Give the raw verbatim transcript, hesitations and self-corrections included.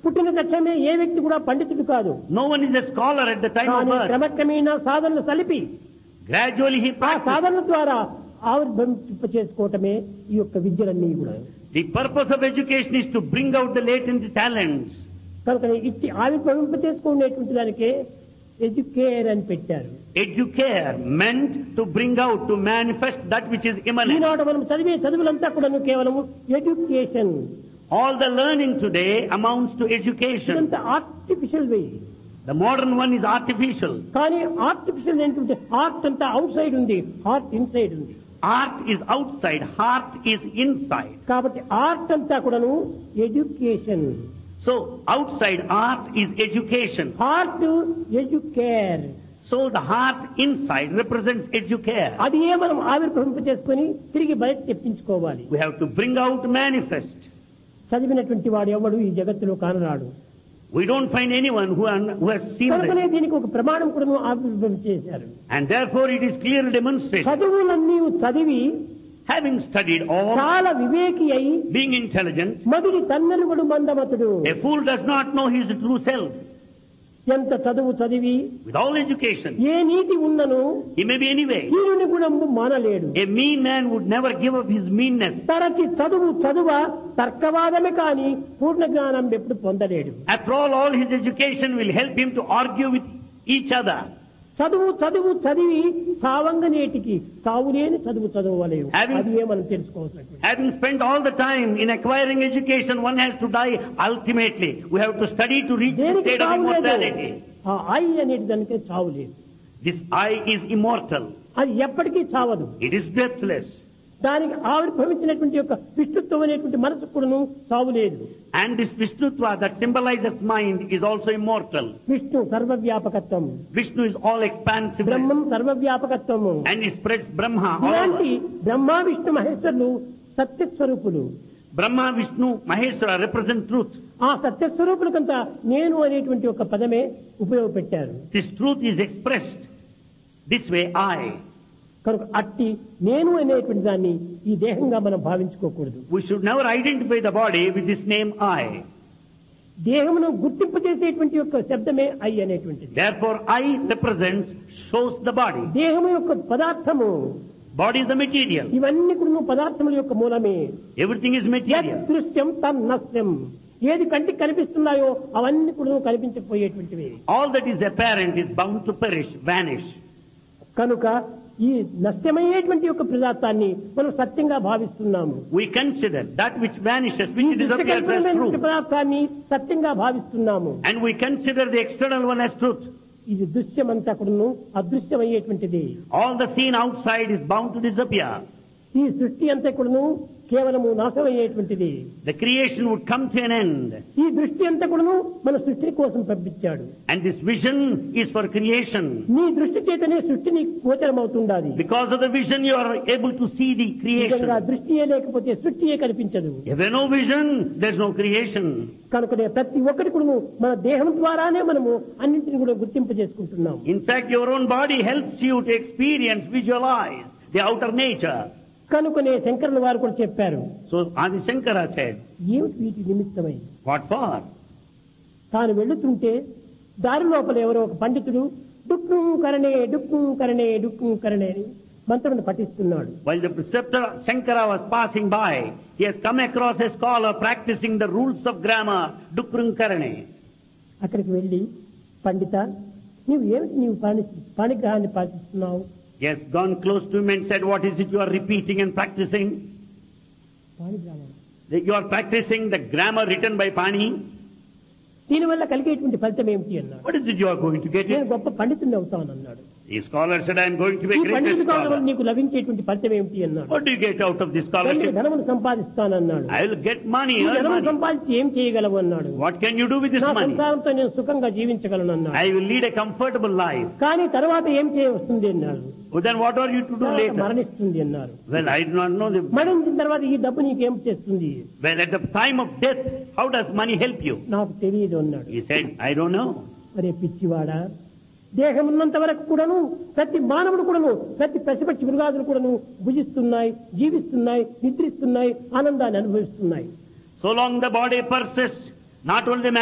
పుట్టిన తక్షణమే ఏ వ్యక్తి కూడా పండితుడు కాదు. No one is a scholar at the time of birth. క్రమక్రమేణా సాధనలు సలిపి Gradually he ఆ practices. సాధనల ద్వారా ఆవిర్భవింప చేసుకోవటమే ఈ యొక్క విద్యలన్నీ కూడా. The purpose of education is to bring out the latent talents. కనుక ఇట్టి ఆవిర్భవింప చేసుకునేటువంటి దానికే ఎడ్యుకేర్ అని పెట్టారు. Educare meant to bring out, to manifest that which is immanent. ఈనాడు మనం చదివే చదువులంతా కూడా కేవలం education. All the learning today amounts to education. ఇదంతా artificial way. The modern one is artificial. కానీ ఆర్టిఫిషియల్ ఏంటంటే ఆర్ట్ అంతా అవుట్ సైడ్ ఉంది, హార్ట్ ఇన్సైడ్ ఉంది. Art is outside, heart is inside. కాబట్టి ఆర్ట్ అంతా కూడాను education. So outside art is education. Heart educare. So the heart inside represents educare. అది ఏ మనం ఆవిర్భవింప చేసుకుని తిరిగి బయట తెప్పించుకోవాలి. We have to bring out, manifest. చదివినటువంటి వాడు ఎవడు ఈ జగత్తులో కానరాడు. We don't find anyone who, un- who has seen కనుకనే this. దీనికి ఒక ప్రమాణం కూడా ఆవిర్భవింప చేశారు. And therefore it is clearly demonstrated. చదువులన్నీ చదివి Having studied all, చాలా వివేకి అయి being intelligent, మదిని తన్నలుగుడు మందమతుడు. a fool does not know his true self. ఎంత చదువు చదివి With all education, ఏ నీతి ఉన్నను he may be anyway. హీనుని గుణము మానలేడు. A mean man would never give up his meanness. తనకి చదువు చదువ తర్కవాదమే కాని పూర్ణ జ్ఞానం ఎప్పుడు పొందలేడు. After all, all his education will help him to argue with each other. చదువు చదువు చదివి సావంగనేటికి సావులేని చదువు చదవలేవు. Having- అది ఏమని తెలుసుకోవచ్చు. Having spent all the time in acquiring education, one has to die ultimately. We have to study to reach the దేనికి state of చావు లేదు. immortality. ఆ ఐ అనేది దానికి చావు లేదు. This I is immortal. అది ఎప్పటికీ చావదు. It is deathless. దానికి ఆవిర్భవించినటువంటి యొక్క విష్ణుత్వం అనేటువంటి మనసు కూడాను చావు లేదు. And this Vishnutva that symbolizes mind is also immortal. Vishnu సర్వవ్యాపకత్వం, Vishnu is all expansive. Brahmam సర్వవ్యాపకత్వము. And it spreads Brahma all ఇలాంటి over. Brahma Vishnu మహేశ్వరులు సత్యస్వరూపులు. Brahma, Vishnu, Maheshwara represent truth. ఆ సత్యస్వరూపులకంతా నేను అనేటువంటి ఒక పదమే ఉపయోగపెట్టారు. This truth is expressed this way, I. కనుక అట్టి నేను అనేటువంటి దాన్ని ఈ దేహంగా మనం భావించుకోకూడదు. We should never identify the body with this name I. దేహమును గుర్తింపు చేసేటువంటి యొక్క శబ్దమే ఐ అనేటువంటిది. Therefore, I represents, shows the body. దేహము యొక్క పదార్థము, Body is the material. ఇవన్నీ కూడా పదార్థముల యొక్క మూలమే. Everything is యత్ material. దృశ్యం తన్నస్యం. ఏది కంటికి కనిపిస్తున్నాయో అవన్నీ కూడా కనిపించకపోయేటువంటివి. All that is apparent is bound to perish, vanish. కనుక ఈ నష్టమయ్యేటువంటి యొక్క పదార్థాన్ని మనం సత్యంగా భావిస్తున్నాము. We consider that which vanishes, ఈ which disappears as దృశ్యకల్పనమైనటువంటి truth. పదార్థాన్ని సత్యంగా భావిస్తున్నాము. And we consider the external one as truth. ఇది దృశ్యమంతా కూడాను అదృశ్యమయ్యేటువంటిది. All the seen outside is bound to disappear. ఈ సృష్టి అంతా కూడాను కేవలము నాశమయ్యేటువంటిది. The creation would come to an end. ఈ దృష్టి అంతా కూడాను మన సృష్టి కోసం పంపించాడు. And this vision is for creation. నీ దృష్టి చేతనే సృష్టిని గోచరమవుతుండాలి. Because of the vision, you are able to see the creation. నిజంగా దృష్టియే లేకపోతే సృష్టియే కనిపించదు. If there is no vision, there is no creation. కనుకనే ప్రతి ఒక్కటి కూడా మన దేహం ద్వారానే మనము అన్నింటిని కూడా గుర్తింపు చేసుకుంటున్నాం. In fact, your own body helps you to experience, visualize the outer nature. కనుకనే శంకరుల వారు కూడా చెప్పారు, So Adi Shankara said, ఏమిటి వీటి నిమిత్తమై. what for? తాను వెళుతుంటే దారి లోపల ఎవరో ఒక పండితుడు డుక్కు కరణే డుక్కు కరణే డుక్కు కరణే అని మంత్రమును పఠిస్తున్నాడు. While the preceptor Shankara was passing by, he has come across a scholar practicing the rules of grammar, Dukrunkarane. అక్కడికి వెళ్ళి, పండిత నీవు ఏమిటి నీవు పాణి పాణిగ్రహాన్ని పాటిస్తున్నావు? He has gone close to him and said, what is it you are repeating and practicing? పాణిగ్రహం. You are practicing the grammar written by Pani. దీనివల్ల కలిగేటువంటి ఫలితం ఏమిటి అన్నాడు. What is it you are going to get? నేను గొప్ప పండితుడిని అవుతాను అన్నాడు. The scholar said, I am going to be ఈ a great పండితుడు కావడం వల్ల scholar. నీకు లభించేటువంటి ఫలితం ఏమిటి అన్నాడు. What do you get out of this నేను scholarship? ధనమును సంపాదిస్తానన్నాడు. I will get money, ఈ earn ధనమును money. సంపాదించి ఏం చేయగలవు అన్నాడు. What can you do with this నా money? సంసారంతో నేను సుఖంగా జీవించగలను అన్నాడు. I will lead a comfortable life. కానీ తర్వాత ఏం చేయవస్తుంది అన్నాడు. Well, then what are you to do తర్వాత later? మరణిస్తుంది అన్నారు. Well, I do not know. The, మరణించిన తర్వాత ఈ డబ్బు నీకేం చేస్తుంది? well, at the time of death, how does money help you? నాకు తెలియదు అన్నాడు. He said, I don't know. అరే పిచ్చివాడా, దేహం ఉన్నంత వరకు కూడాను ప్రతి మానవుడు కూడాను ప్రతి పశుపక్షి మృగాదులు కూడాను భుజిస్తున్నాయి, జీవిస్తున్నాయి, నిద్రిస్తున్నాయి, ఆనందాన్ని అనుభవిస్తున్నాయి. So long the body persists, not only